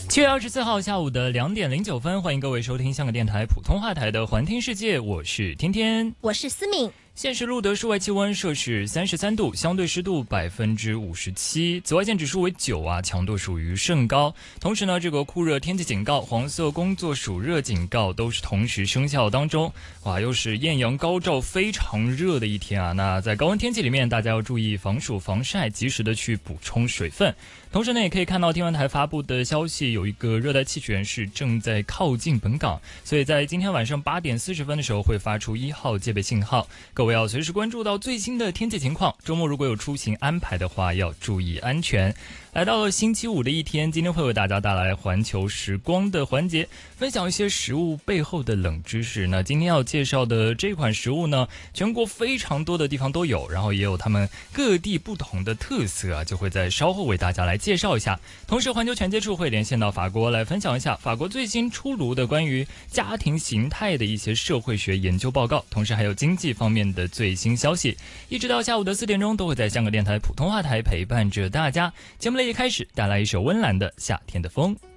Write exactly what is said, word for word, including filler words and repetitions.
七月二十四号下午的两点零九分，欢迎各位收听香港电台普通话台的环听世界，我是天天， 我是思敏。 现时录得室外气温摄氏三十三度，相对湿度百分之五十七，紫外线指数为九啊，强度属于甚高。同时呢，这个酷热天气警告、黄色工作暑热警告都是同时生效当中。哇，又是艳阳高照、非常热的一天啊！那在高温天气里面，大家要注意防暑防晒，及时的去补充水分。同时呢，也可以看到天文台发布的消息，有一个热带气旋是正在靠近本港，所以在今天晚上八点四十分的时候会发出一号戒备信号。各位要随时关注到最新的天气情况，周末如果有出行安排的话，要注意安全。来到了星期五的一天，今天会为大家带来环球时光的环节，分享一些食物背后的冷知识。那今天要介绍的这款食物呢，全国非常多的地方都有，然后也有他们各地不同的特色啊，就会在稍后为大家来介绍一下。同时，环球全接触会连线到法国来分享一下法国最新出炉的关于家庭形态的一些社会学研究报告，同时还有经济方面的最新消息，一直到下午的四点钟都会在香港电台普通话台陪伴着大家。节目的一开始带来一首温岚的《夏天的风》。